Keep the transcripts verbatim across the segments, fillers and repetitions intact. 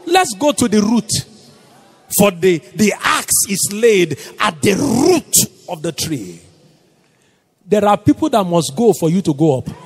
let's go to the root. For the, the axe is laid at the root of the tree. There are people that must go for you to go up.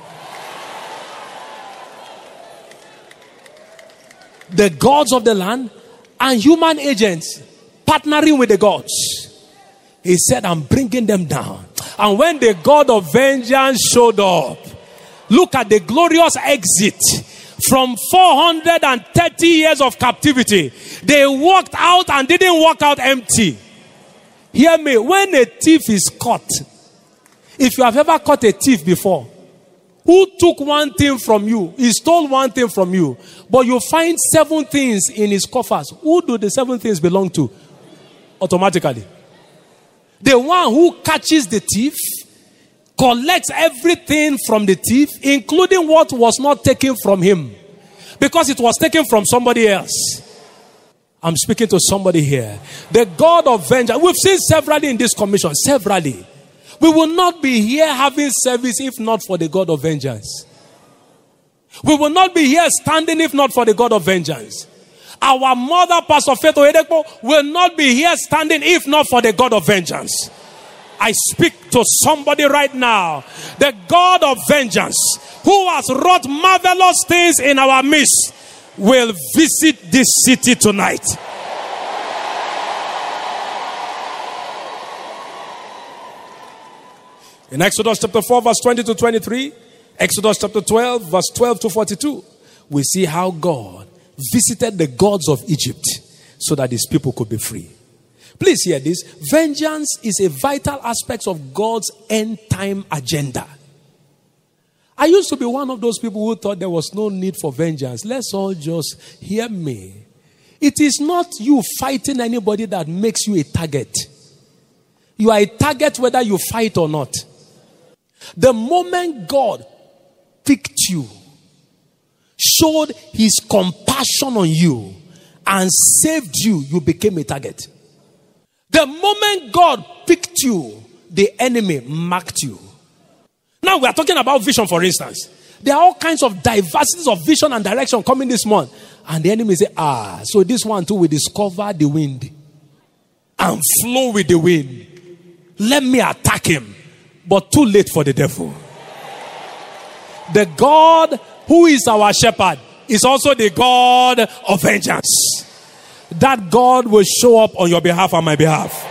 The gods of the land and human agents partnering with the gods. He said, I'm bringing them down. And when the God of vengeance showed up, look at the glorious exit. From four hundred thirty years of captivity, they walked out and didn't walk out empty. Hear me, when a thief is caught, if you have ever caught a thief before, who took one thing from you, he stole one thing from you, but you find seven things in his coffers. Who do the seven things belong to? Automatically. The one who catches the thief collects everything from the thief, including what was not taken from him, because it was taken from somebody else. I'm speaking to somebody here. The God of vengeance. We've seen severally in this commission, severally. We will not be here having service if not for the God of vengeance. We will not be here standing if not for the God of vengeance. Our mother, Pastor Faith Oyedepo, will not be here standing if not for the God of vengeance. I speak to somebody right now. The God of vengeance, who has wrought marvelous things in our midst, will visit this city tonight. In Exodus chapter four, verse twenty to twenty-three, Exodus chapter twelve, verse twelve to forty-two, we see how God visited the gods of Egypt so that his people could be free. Please hear this. Vengeance is a vital aspect of God's end time agenda. I used to be one of those people who thought there was no need for vengeance. Let's all just hear me. It is not you fighting anybody that makes you a target. You are a target whether you fight or not. The moment God picked you, showed his compassion on you, and saved you, you became a target. The moment God picked you, the enemy marked you. Now we are talking about vision, for instance. There are all kinds of diversities of vision and direction coming this month. And the enemy say, ah, so this one too will discover the wind and flow with the wind. Let me attack him. But too late for the devil. The God who is our shepherd is also the God of vengeance. That God will show up on your behalf and my behalf.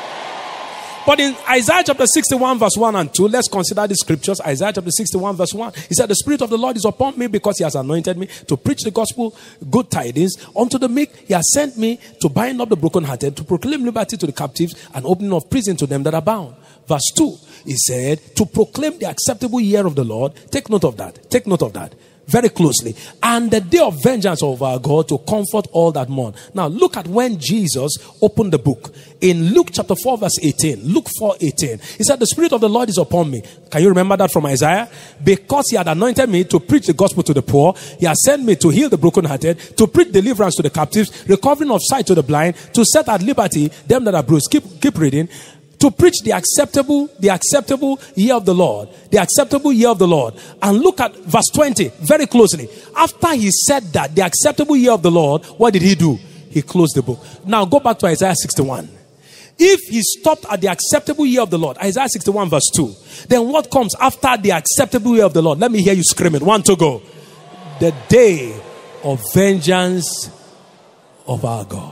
But in Isaiah chapter sixty-one verse one and two, let's consider the scriptures. Isaiah chapter sixty-one verse one. He said, the Spirit of the Lord is upon me because he has anointed me to preach the gospel, good tidings unto the meek. He has sent me to bind up the brokenhearted, to proclaim liberty to the captives and opening of prison to them that are bound. Verse two, he said, to proclaim the acceptable year of the Lord. Take note of that. Take note of that. Very closely. And the day of vengeance of our God, to comfort all that mourn. Now look at when Jesus opened the book. In Luke chapter four verse eighteen. Luke four eighteen. He said, the Spirit of the Lord is upon me. Can you remember that from Isaiah? Because he had anointed me to preach the gospel to the poor. He has sent me to heal the brokenhearted, to preach deliverance to the captives, recovering of sight to the blind, to set at liberty them that are bruised. Keep, keep reading. To preach the acceptable, the acceptable year of the Lord. The acceptable year of the Lord. And look at verse twenty very closely. After he said that, the acceptable year of the Lord, what did he do? He closed the book. Now go back to Isaiah sixty-one. If he stopped at the acceptable year of the Lord, Isaiah sixty-one verse two, then what comes after the acceptable year of the Lord? Let me hear you scream it. One to go. The day of vengeance of our God.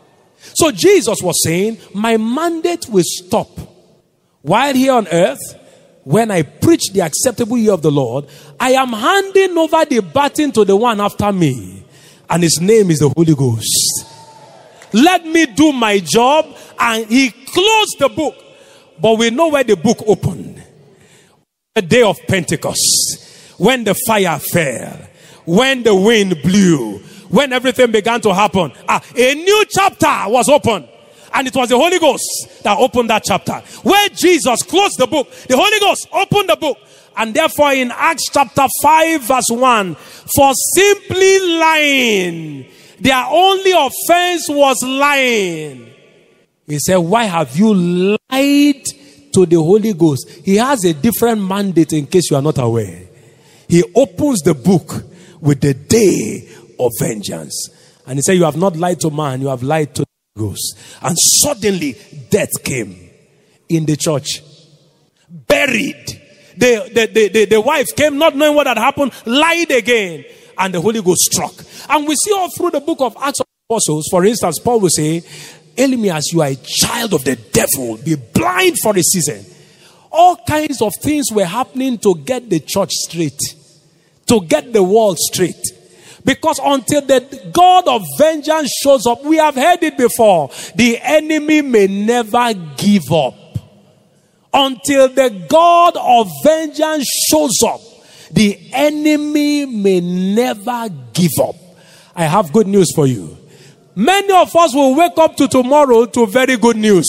So Jesus was saying, my mandate will stop while here on earth. When I preach the acceptable year of the Lord, I am handing over the baton to the one after me, and his name is the Holy Ghost. Let me do my job. And he closed the book, but we know where the book opened. The day of Pentecost, when the fire fell, when the wind blew, when everything began to happen, ah, a new chapter was opened. And it was the Holy Ghost that opened that chapter. Where Jesus closed the book, the Holy Ghost opened the book. And therefore in Acts chapter five verse one, for simply lying, their only offense was lying. He said, why have you lied to the Holy Ghost? He has a different mandate in case you are not aware. He opens the book with the day of vengeance. And he said, you have not lied to man, you have lied to the ghost. And suddenly, death came in the church. Buried. The, the, the, the, the wife came not knowing what had happened, lied again. And the Holy Ghost struck. And we see all through the book of Acts of Apostles, for instance, Paul will say, Elymas, you are a child of the devil. Be blind for a season. All kinds of things were happening to get the church straight. To get the world straight. Because until the God of vengeance shows up, we have heard it before, the enemy may never give up. Until the God of vengeance shows up, the enemy may never give up. I have good news for you. Many of us will wake up to tomorrow to very good news.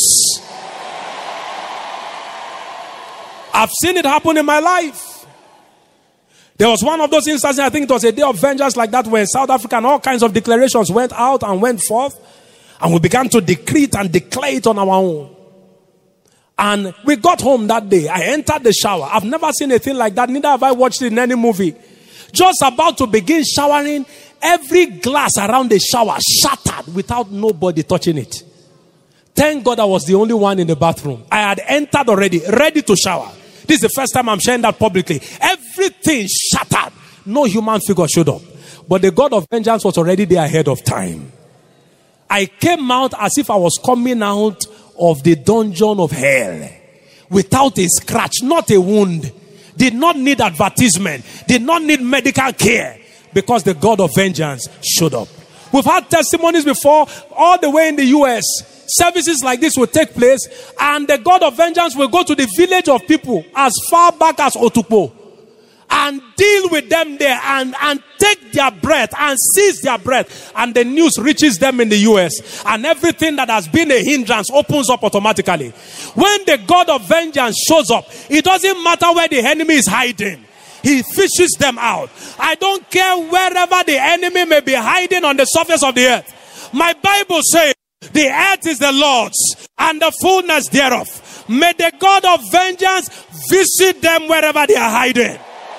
I've seen it happen in my life. There was one of those instances, I think it was a day of vengeance like that, when South Africa and all kinds of declarations went out and went forth. And we began to decree it and declare it on our own. And we got home that day. I entered the shower. I've never seen a thing like that. Neither have I watched it in any movie. Just about to begin showering, every glass around the shower shattered without nobody touching it. Thank God I was the only one in the bathroom. I had entered already, ready to shower. This is the first time I'm sharing that publicly. Everything shattered. No human figure showed up. But the God of vengeance was already there ahead of time. I came out as if I was coming out of the dungeon of hell. Without a scratch, not a wound. Did not need advertisement. Did not need medical care. Because the God of vengeance showed up. We've had testimonies before, all the way in the U S. Services like this will take place, and the God of vengeance will go to the village of people as far back as Otukpo and deal with them there and, and take their breath and seize their breath, and the news reaches them in the U S, and everything that has been a hindrance opens up automatically. When the God of vengeance shows up, it doesn't matter where the enemy is hiding. He fishes them out. I don't care wherever the enemy may be hiding on the surface of the earth. My Bible says, the earth is the Lord's and the fullness thereof. May the God of vengeance visit them wherever they are hiding.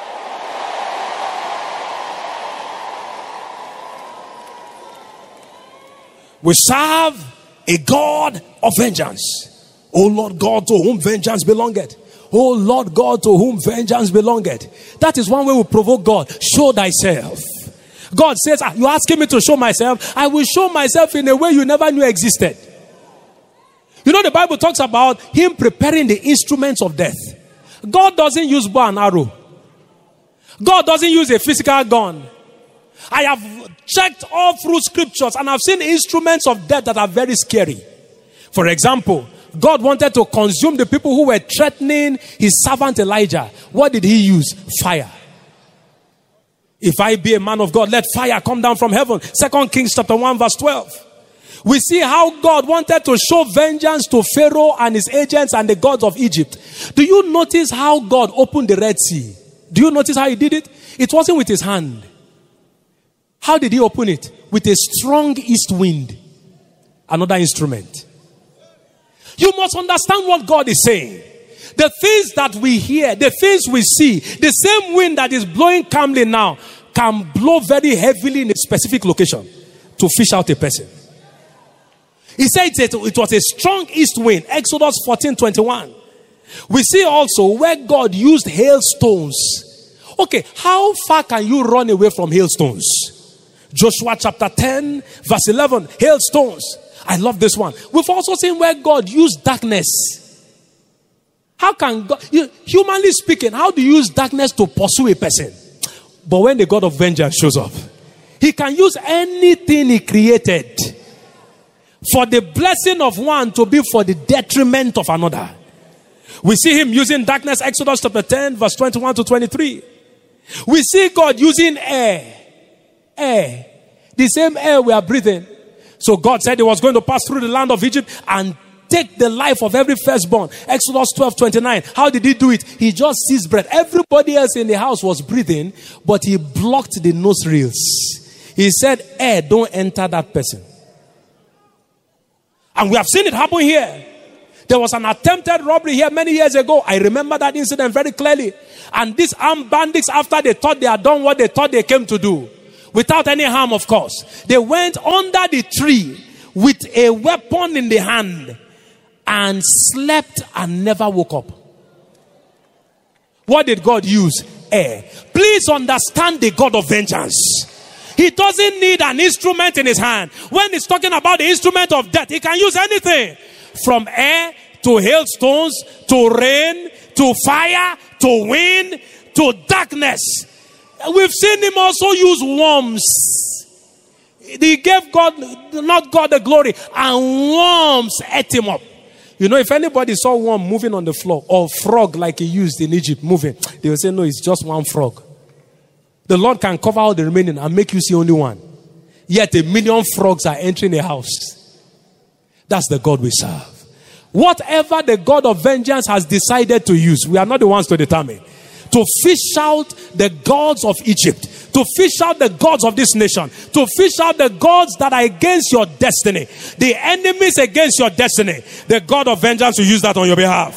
We serve a God of vengeance. O Lord God, to whom vengeance belongeth. O Lord God, to whom vengeance belongeth. That is one way we provoke God. Show thyself. God says, ah, you're asking me to show myself. I will show myself in a way you never knew existed. You know, the Bible talks about him preparing the instruments of death. God doesn't use bow and arrow. God doesn't use a physical gun. I have checked all through scriptures and I've seen instruments of death that are very scary. For example, God wanted to consume the people who were threatening his servant Elijah. What did he use? Fire. If I be a man of God, let fire come down from heaven. Second Kings chapter one verse twelve. We see how God wanted to show vengeance to Pharaoh and his agents and the gods of Egypt. Do you notice how God opened the Red Sea? Do you notice how he did it? It wasn't with his hand. How did he open it? With a strong east wind. Another instrument. You must understand what God is saying. The things that we hear, the things we see, the same wind that is blowing calmly now can blow very heavily in a specific location to fish out a person. He said it was a strong east wind. Exodus fourteen twenty-one. We see also where God used hailstones. Okay, how far can you run away from hailstones? Joshua chapter ten verse eleven. Hailstones. I love this one. We've also seen where God used darkness. How can God, you, humanly speaking, how do you use darkness to pursue a person? But when the God of vengeance shows up, he can use anything he created for the blessing of one to be for the detriment of another. We see him using darkness, Exodus chapter ten, verse twenty-one to twenty-three. We see God using air. Air. The same air we are breathing. So God said he was going to pass through the land of Egypt and take the life of every firstborn. Exodus twelve twenty-nine. How did he do it? He just seized breath. Everybody else in the house was breathing, but he blocked the nostrils. He said, air, don't enter that person. And we have seen it happen here. There was an attempted robbery here many years ago. I remember that incident very clearly. And these armed bandits, after they thought they had done what they thought they came to do, Without any harm, of course. They went under the tree with a weapon in the hand and slept and never woke up. What did God use? Air. Please understand the God of vengeance. He doesn't need an instrument in his hand. When he's talking about the instrument of death, he can use anything. From air to hailstones, to rain, to fire, to wind, to darkness. We've seen him also use worms. He gave God, not God the glory, and worms ate him up. You know, if anybody saw worm moving on the floor, or frog like he used in Egypt moving, they will say, no, it's just one frog. The Lord can cover all the remaining and make you see only one. Yet a million frogs are entering a house. That's the God we serve. Whatever the God of vengeance has decided to use, we are not the ones to determine. To fish out the gods of Egypt, to fish out the gods of this nation, to fish out the gods that are against your destiny, the enemies against your destiny. The God of vengeance will use that on your behalf.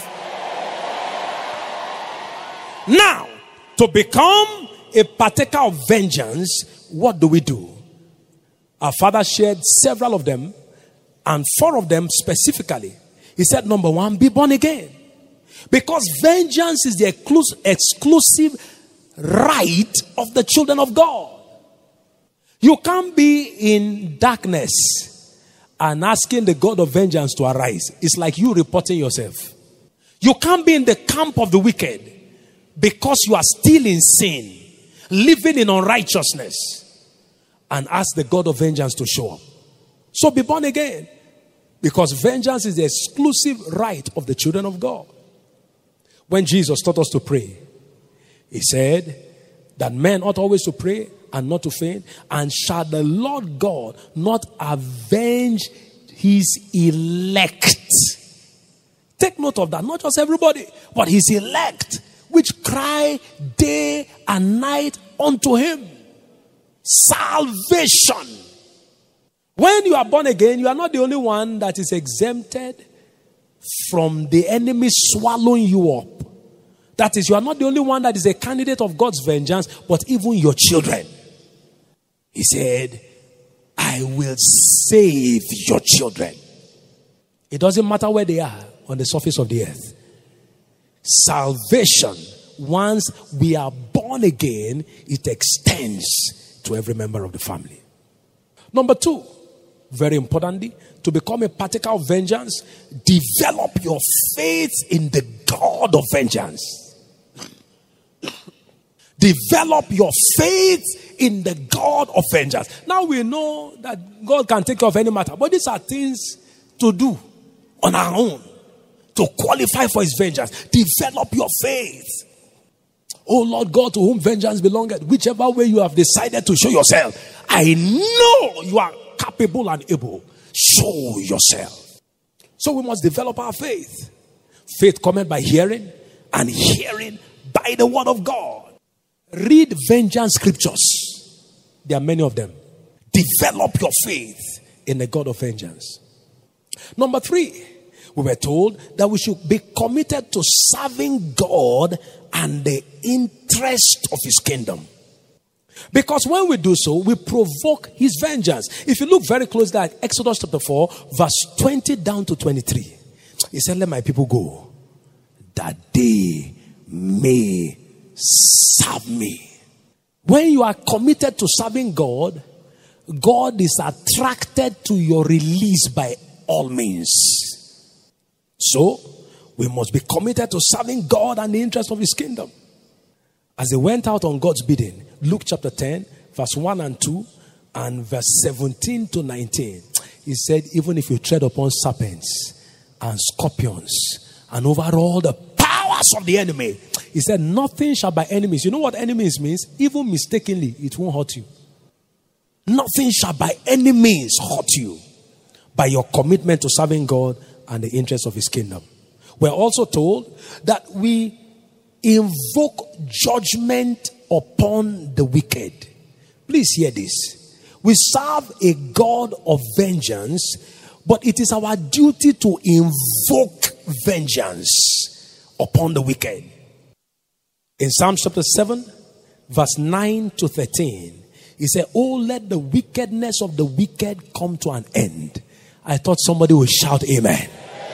Now, to become a partaker of vengeance, what do we do? Our Father shared several of them, and four of them specifically. He said, number one, be born again. Because vengeance is the exclusive right of the children of God. You can't be in darkness and asking the God of vengeance to arise. It's like you reporting yourself. You can't be in the camp of the wicked because you are still in sin, living in unrighteousness, and ask the God of vengeance to show up. So be born again. Because vengeance is the exclusive right of the children of God. When Jesus taught us to pray, he said that men ought always to pray and not to faint. And shall the Lord God not avenge his elect? Take note of that. Not just everybody, but his elect, which cry day and night unto him. Salvation. When you are born again, you are not the only one that is exempted from the enemy swallowing you up. That is, you are not the only one that is a candidate of God's vengeance, but even your children. He said, I will save your children. It doesn't matter where they are on the surface of the earth. Salvation, once we are born again, it extends to every member of the family. Number two, very importantly, to become a partaker of vengeance, develop your faith in the God of vengeance. Develop your faith in the God of vengeance. Now we know that God can take care of any matter, but these are things to do on our own to qualify for his vengeance. Develop your faith. Oh Lord God, to whom vengeance belongeth, whichever way you have decided to show yourself, I know you are capable and able. Show yourself. So we must develop our faith. Faith cometh by hearing, and hearing by the word of God. Read vengeance scriptures. There are many of them. Develop your faith in the God of vengeance. Number three, we were told that we should be committed to serving God and the interest of his kingdom. Because when we do so, we provoke his vengeance. If you look very closely at Exodus chapter four, verse twenty down to twenty-three, he said, let my people go, that they may serve me. When you are committed to serving God, God is attracted to your release by all means. So, we must be committed to serving God and the interest of his kingdom. As they went out on God's bidding, Luke chapter ten, verse one and two, and verse seventeen to nineteen, he said, even if you tread upon serpents and scorpions and over all the powers of the enemy, he said, nothing shall by enemies. You know what enemies means? Even mistakenly, it won't hurt you. Nothing shall by any means hurt you by your commitment to serving God and the interest of his kingdom. We're also told that we invoke judgment upon the wicked. Please hear this. We serve a God of vengeance, but it is our duty to invoke vengeance upon the wicked. In Psalm chapter seven, verse nine to thirteen, He said, oh, let the wickedness of the wicked come to an end. I thought somebody would shout amen.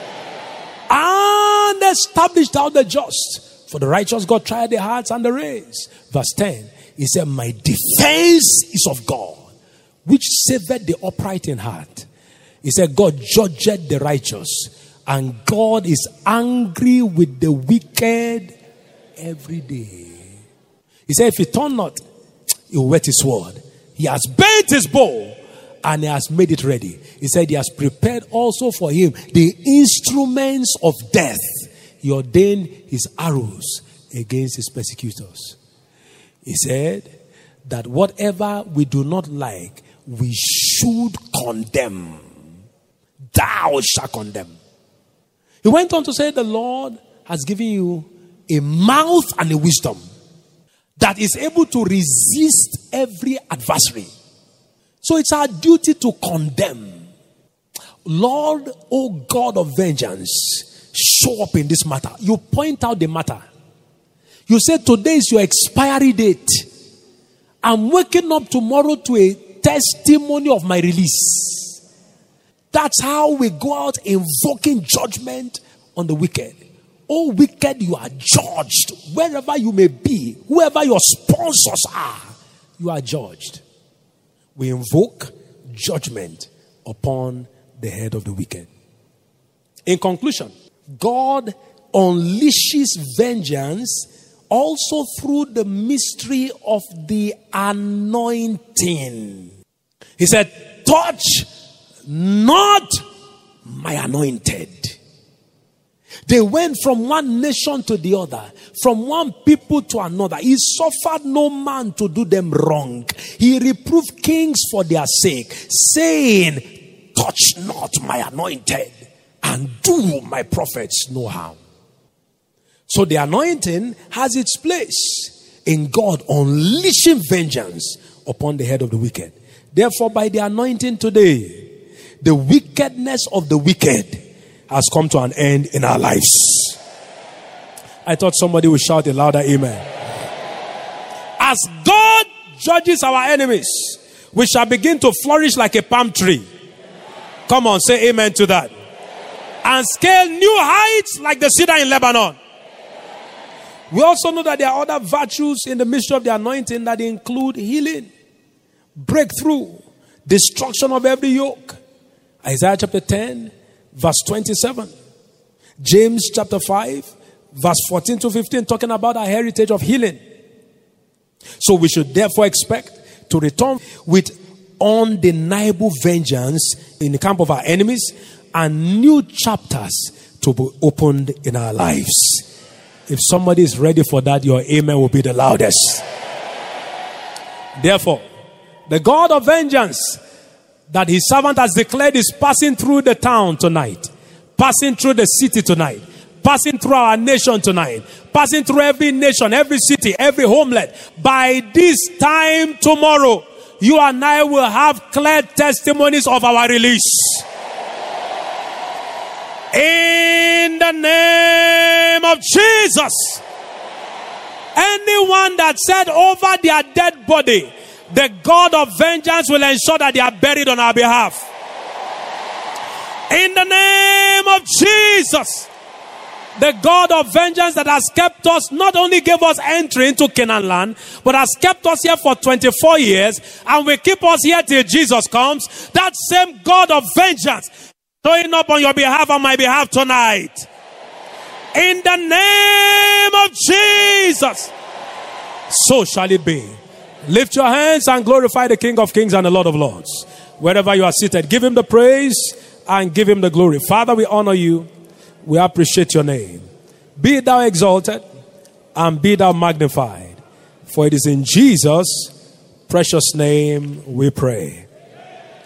And established out the just. For the righteous God tried the hearts and the reins. Verse ten. He said, my defense is of God, which saved the upright in heart. He said, God judged the righteous, and God is angry with the wicked every day. He said, if he turn not, he will whet his sword. He has bent his bow, and he has made it ready. He said, he has prepared also for him the instruments of death. He ordained his arrows against his persecutors. He said that whatever we do not like, we should condemn. Thou shalt condemn. He went on to say, the Lord has given you a mouth and a wisdom that is able to resist every adversary. So it's our duty to condemn. Lord, O God of vengeance, show up in this matter. You point out the matter. You say today is your expiry date. I'm waking up tomorrow to a testimony of my release. That's how we go out invoking judgment on the wicked. Oh, wicked, you are judged. Wherever you may be, whoever your sponsors are, you are judged. We invoke judgment upon the head of the wicked. In conclusion, God unleashes vengeance also through the mystery of the anointing. He said, touch not my anointed. They went from one nation to the other, from one people to another. He suffered no man to do them wrong. He reproved kings for their sake, saying, touch not my anointed, and do my prophets no harm. So the anointing has its place in God unleashing vengeance upon the head of the wicked. Therefore, by the anointing today, the wickedness of the wicked has come to an end in our lives. I thought somebody would shout a louder amen. As God judges our enemies, we shall begin to flourish like a palm tree. Come on, say amen to that. And scale new heights like the cedar in Lebanon. We also know that there are other virtues in the mystery of the anointing that include healing, breakthrough, destruction of every yoke. Isaiah chapter ten, verse twenty-seven. James chapter five, verse fourteen to fifteen, talking about our heritage of healing. So we should therefore expect to return with undeniable vengeance in the camp of our enemies, and new chapters to be opened in our lives. If somebody is ready for that, your amen will be the loudest. Therefore, the God of vengeance that his servant has declared is passing through the town tonight, passing through the city tonight, passing through our nation tonight, passing through every nation, every city, every homeland. By this time tomorrow, you and I will have clear testimonies of our release. In the name of Jesus. Anyone that said over their dead body, the God of vengeance will ensure that they are buried on our behalf. In the name of Jesus. The God of vengeance that has kept us, not only gave us entry into Canaan land, but has kept us here for twenty-four years, and will keep us here till Jesus comes. That same God of vengeance showing up on your behalf, on my behalf tonight. In the name of Jesus. So shall it be. Lift your hands and glorify the King of Kings and the Lord of Lords. Wherever you are seated, give him the praise and give him the glory. Father, we honor you. We appreciate your name. Be thou exalted and be thou magnified. For it is in Jesus' precious name we pray.